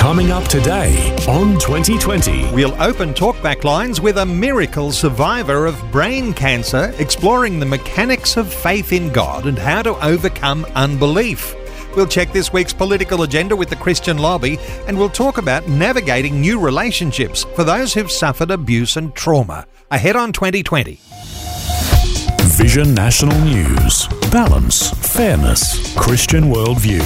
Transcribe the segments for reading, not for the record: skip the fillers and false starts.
Coming up today on 2020. We'll open talkback lines with a miracle survivor of brain cancer, exploring the mechanics of faith in God and how to overcome unbelief. We'll check this week's political agenda with the Christian Lobby, and we'll talk about navigating new relationships for those who've suffered abuse and trauma. Ahead on 2020. Vision National News. Balance, fairness, Christian worldview.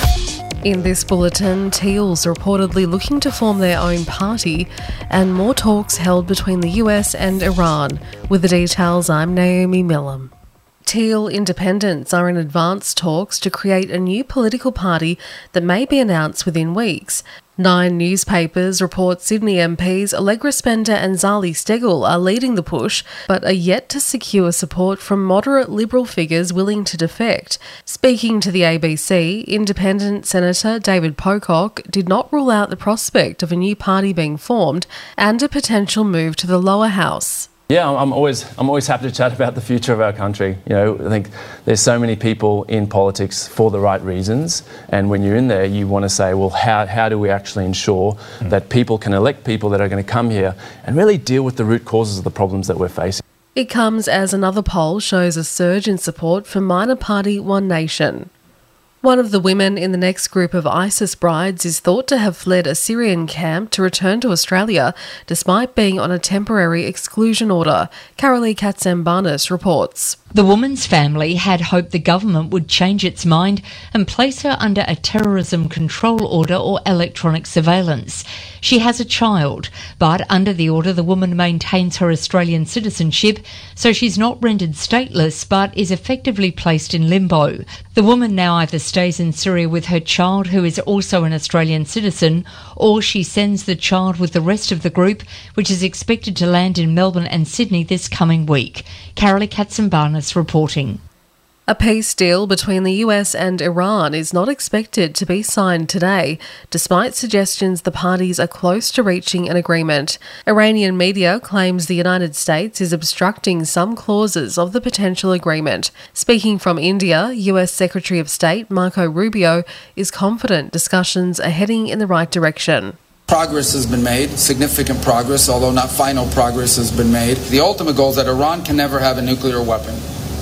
In this bulletin, Teal's reportedly looking to form their own party, and more talks held between the US and Iran. With the details, I'm Naomi Millam. Teal independents are in advanced talks to create a new political party that may be announced within weeks. 9 newspapers report Sydney MPs Allegra Spender and Zali Steggall are leading the push, but are yet to secure support from moderate Liberal figures willing to defect. Speaking to the ABC, Independent Senator David Pocock did not rule out the prospect of a new party being formed and a potential move to the lower house. Yeah, I'm always happy to chat about the future of our country. You know, I think there's so many people in politics for the right reasons, and when you're in there, you want to say, well, how do we actually ensure that people can elect people that are going to come here and really deal with the root causes of the problems that we're facing? It comes as another poll shows a surge in support for minor party One Nation. One of the women in the next group of ISIS brides is thought to have fled a Syrian camp to return to Australia despite being on a temporary exclusion order. Carolee Katsambarnis reports. The woman's family had hoped the government would change its mind and place her under a terrorism control order or electronic surveillance. She has a child, but under the order the woman maintains her Australian citizenship, so she's not rendered stateless but is effectively placed in limbo. The woman now either stays in Syria with her child, who is also an Australian citizen, or she sends the child with the rest of the group, which is expected to land in Melbourne and Sydney this coming week. Carolee Katsambarnis reporting. A peace deal between the US and Iran is not expected to be signed today, despite suggestions the parties are close to reaching an agreement. Iranian media claims the United States is obstructing some clauses of the potential agreement. Speaking from India, US Secretary of State Marco Rubio is confident discussions are heading in the right direction. Progress has been made, significant progress, although not final progress has been made. The ultimate goal is that Iran can never have a nuclear weapon.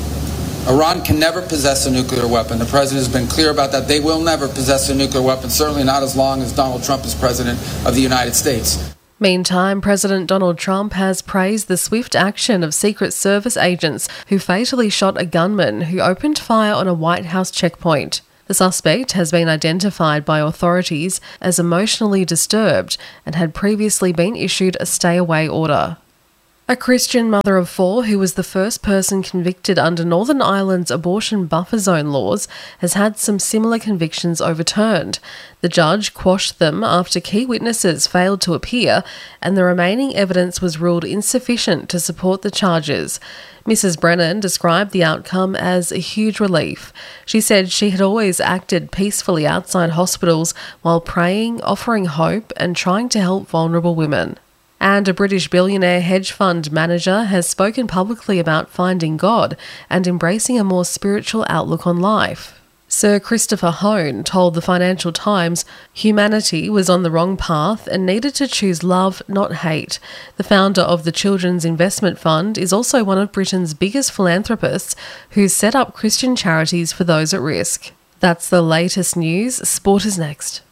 Iran can never possess a nuclear weapon. The president has been clear about that. They will never possess a nuclear weapon, certainly not as long as Donald Trump is president of the United States. Meantime, President Donald Trump has praised the swift action of Secret Service agents who fatally shot a gunman who opened fire on a White House checkpoint. The suspect has been identified by authorities as emotionally disturbed and had previously been issued a stay-away order. A Christian mother of 4 who was the first person convicted under Northern Ireland's abortion buffer zone laws has had some similar convictions overturned. The judge quashed them after key witnesses failed to appear and the remaining evidence was ruled insufficient to support the charges. Mrs. Brennan described the outcome as a huge relief. She said she had always acted peacefully outside hospitals while praying, offering hope and trying to help vulnerable women. And a British billionaire hedge fund manager has spoken publicly about finding God and embracing a more spiritual outlook on life. Sir Christopher Hone told the Financial Times humanity was on the wrong path and needed to choose love, not hate. The founder of the Children's Investment Fund is also one of Britain's biggest philanthropists who's set up Christian charities for those at risk. That's the latest news. Sport is next.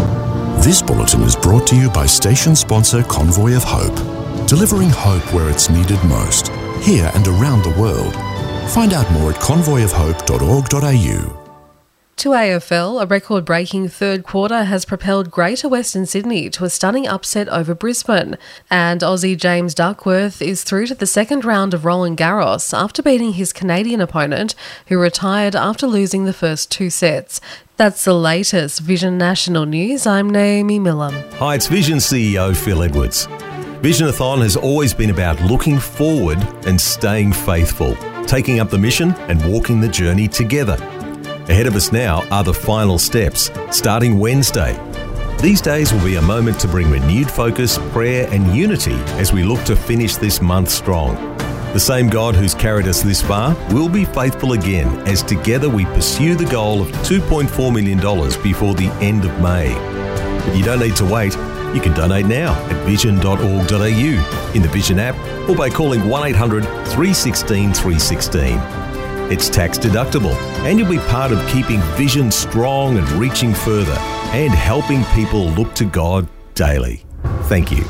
This bulletin is brought to you by station sponsor Convoy of Hope, delivering hope where it's needed most, here and around the world. Find out more at convoyofhope.org.au. To AFL, a record-breaking third quarter has propelled Greater Western Sydney to a stunning upset over Brisbane, and Aussie James Duckworth is through to the second round of Roland Garros after beating his Canadian opponent, who retired after losing the first 2 sets. That's the latest Vision National News. I'm Naomi Millam. Hi, it's Vision CEO Phil Edwards. Visionathon has always been about looking forward and staying faithful, taking up the mission and walking the journey together. Ahead of us now are the final steps, starting Wednesday. These days will be a moment to bring renewed focus, prayer and unity as we look to finish this month strong. The same God who's carried us this far will be faithful again as together we pursue the goal of $2.4 million before the end of May. But you don't need to wait. You can donate now at vision.org.au, in the Vision app, or by calling 1800 316 316. It's tax deductible, and you'll be part of keeping Vision strong and reaching further, and helping people look to God daily. Thank you.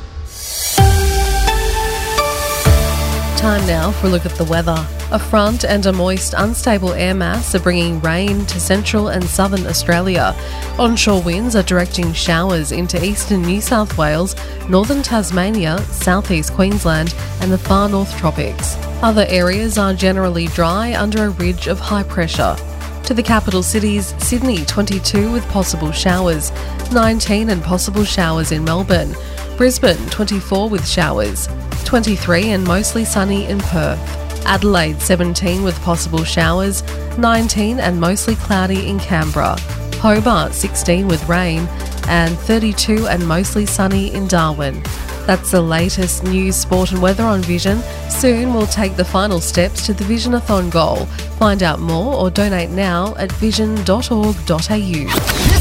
Time now for a look at the weather. A front and a moist, unstable air mass are bringing rain to central and southern Australia. Onshore winds are directing showers into eastern New South Wales, northern Tasmania, southeast Queensland and the far north tropics. Other areas are generally dry under a ridge of high pressure. To the capital cities, Sydney 22 with possible showers, 19 and possible showers in Melbourne, Brisbane 24 with showers, 23 and mostly sunny in Perth, Adelaide 17 with possible showers, 19 and mostly cloudy in Canberra, Hobart 16 with rain and 32 and mostly sunny in Darwin. That's the latest news, sport and weather on Vision. Soon we'll take the final steps to the Vision-a-thon goal. Find out more or donate now at vision.org.au.